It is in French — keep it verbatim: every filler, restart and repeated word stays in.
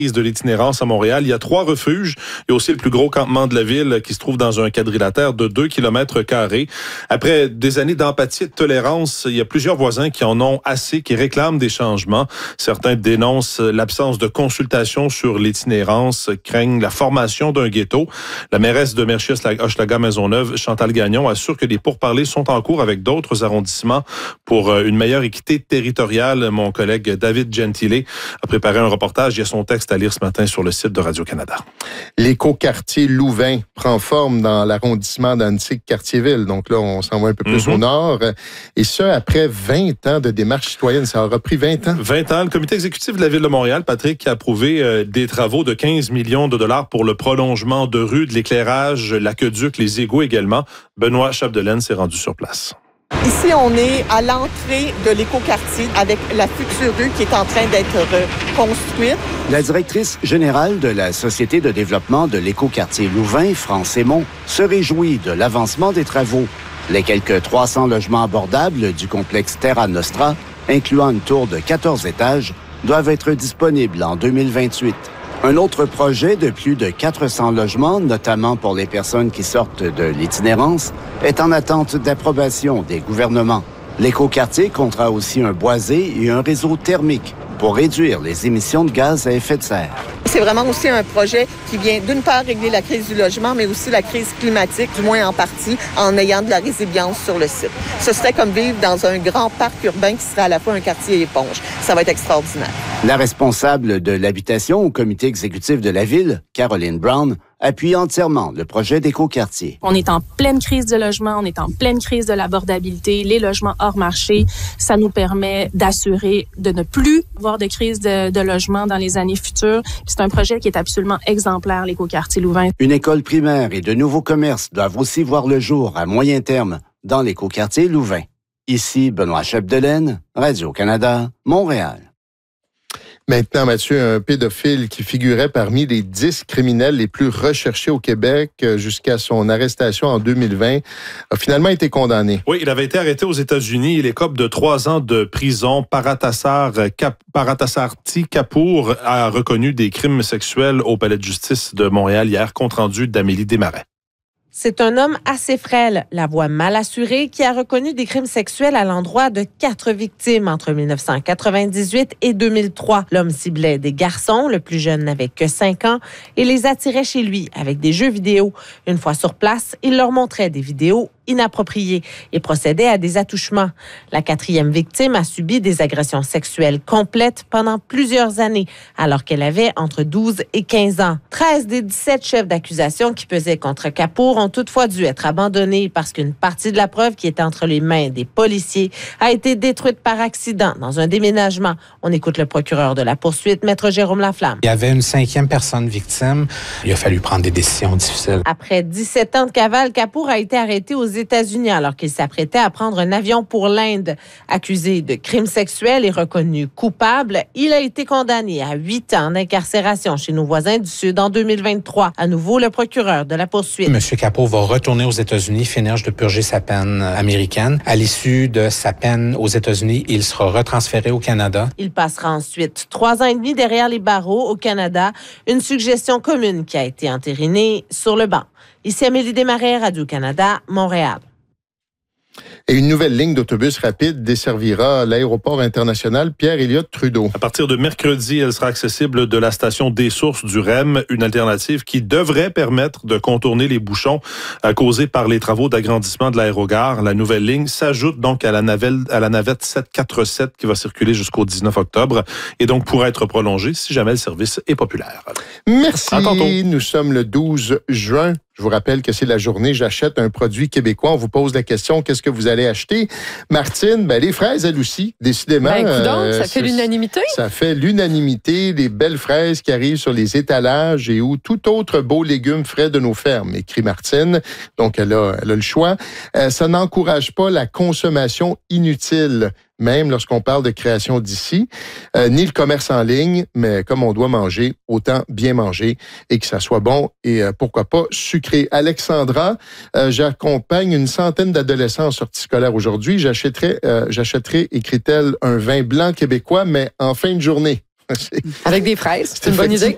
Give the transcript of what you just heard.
de l'itinérance à Montréal. Il y a trois refuges. Il y a aussi le plus gros campement de la ville qui se trouve dans un quadrilatère de deux kilomètres carrés. Après des années d'empathie et de tolérance, il y a plusieurs voisins qui en ont assez, qui réclament des changements. Certains dénoncent l'absence de consultation sur l'itinérance, craignent la formation d'un ghetto. La mairesse de Mercier-Hochelaga-Maisonneuve, Chantal Gagnon, assure que des pourparlers sont en cours avec d'autres arrondissements pour une meilleure équité territoriale. Mon collègue David Gentile a préparé un reportage. Il y a son texte à lire ce matin sur le site de Radio-Canada. L'écoquartier Louvain prend forme dans l'arrondissement d'Antique-Cartierville. Donc là, on s'en va un peu plus mm-hmm. au nord. Et ce, après vingt ans de démarche citoyenne. Ça aura pris vingt ans. vingt ans. Le comité exécutif de la Ville de Montréal, Patrick, qui a approuvé euh, des travaux de quinze millions de dollars pour le prolongement de rues, de l'éclairage, l'aqueduc, les égouts également. Benoît Chapdelaine s'est rendu sur place. Ici, on est à l'entrée de l'écoquartier avec la future rue qui est en train d'être construite. La directrice générale de la Société de développement de l'écoquartier Louvain, France Aymon, se réjouit de l'avancement des travaux. Les quelques trois cents logements abordables du complexe Terra Nostra, incluant une tour de quatorze étages, doivent être disponibles en deux mille vingt-huit. Un autre projet de plus de quatre cents logements, notamment pour les personnes qui sortent de l'itinérance, est en attente d'approbation des gouvernements. L'écoquartier comptera aussi un boisé et un réseau thermique pour réduire les émissions de gaz à effet de serre. C'est vraiment aussi un projet qui vient d'une part régler la crise du logement, mais aussi la crise climatique, du moins en partie, en ayant de la résilience sur le site. Ce serait comme vivre dans un grand parc urbain qui serait à la fois un quartier éponge. Ça va être extraordinaire. La responsable de l'habitation au comité exécutif de la Ville, Caroline Brown, appuie entièrement le projet d'écoquartier. On est en pleine crise de logement, on est en pleine crise de l'abordabilité, les logements hors marché. Ça nous permet d'assurer de ne plus avoir de crise de, de logement dans les années futures. Puis c'est un projet qui est absolument exemplaire, l'écoquartier Louvain. Une école primaire et de nouveaux commerces doivent aussi voir le jour à moyen terme dans l'écoquartier Louvain. Ici, Benoît Chapdelaine, Radio-Canada, Montréal. Maintenant, Mathieu, un pédophile qui figurait parmi les dix criminels les plus recherchés au Québec jusqu'à son arrestation en deux mille vingt a finalement été condamné. Oui, il avait été arrêté aux États-Unis. Il écope de trois ans de prison. Paratassar Cap, Paratasarti Kapoor a reconnu des crimes sexuels au Palais de justice de Montréal hier, compte rendu d'Amélie Desmarais. C'est un homme assez frêle, la voix mal assurée, qui a reconnu des crimes sexuels à l'endroit de quatre victimes entre dix-neuf cent quatre-vingt-dix-huit et deux mille trois. L'homme ciblait des garçons, le plus jeune n'avait que cinq ans, et les attirait chez lui avec des jeux vidéo. Une fois sur place, il leur montrait des vidéos inappropriées et procédait à des attouchements. La quatrième victime a subi des agressions sexuelles complètes pendant plusieurs années, alors qu'elle avait entre douze et quinze ans. treize des dix-sept chefs d'accusation qui pesaient contre Kapoor ont toutefois dû être abandonnés parce qu'une partie de la preuve qui était entre les mains des policiers a été détruite par accident dans un déménagement. On écoute le procureur de la poursuite, Maître Jérôme Laflamme. Il y avait une cinquième personne victime. Il a fallu prendre des décisions difficiles. Après dix-sept ans de cavale, Kapoor a été arrêté aux États-Unis alors qu'il s'apprêtait à prendre un avion pour l'Inde. Accusé de crimes sexuels et reconnu coupable, il a été condamné à huit ans d'incarcération chez nos voisins du Sud en deux mille vingt-trois. À nouveau, le procureur de la poursuite. Monsieur Kapoor va retourner aux États-Unis, finir de purger sa peine américaine. À l'issue de sa peine aux États-Unis, il sera retransféré au Canada. Il passera ensuite trois ans et demi derrière les barreaux au Canada, une suggestion commune qui a été entérinée sur le banc. Ici Amélie Desmarais, Radio-Canada, Montréal. Et une nouvelle ligne d'autobus rapide desservira l'aéroport international Pierre-Éliott Trudeau. À partir de mercredi, elle sera accessible de la station des Sources du R E M, une alternative qui devrait permettre de contourner les bouchons causés par les travaux d'agrandissement de l'aérogare. La nouvelle ligne s'ajoute donc à la navette, à la navette sept cent quarante-sept qui va circuler jusqu'au dix-neuf octobre et donc pourra être prolongée si jamais le service est populaire. Merci. Nous sommes le douze juin. Je vous rappelle que c'est la journée « J'achète un produit québécois ». On vous pose la question « Qu'est-ce que vous allez acheter ?» Martine, ben les fraises, elles aussi, décidément. Ben, coudonc, euh, ça fait l'unanimité. Ça fait l'unanimité. Les belles fraises qui arrivent sur les étalages et ou tout autre beau légume frais de nos fermes, écrit Martine. Donc, elle a, elle a le choix. Euh, ça n'encourage pas la consommation inutile, même lorsqu'on parle de création d'ici, euh, ni le commerce en ligne, mais comme on doit manger, autant bien manger et que ça soit bon et euh, pourquoi pas sucré. Alexandra, euh, j'accompagne une centaine d'adolescents en sortie scolaire aujourd'hui. J'achèterai, euh, j'achèterai, écrit-elle, un vin blanc québécois, mais en fin de journée. Avec des fraises, c'est une bonne idée.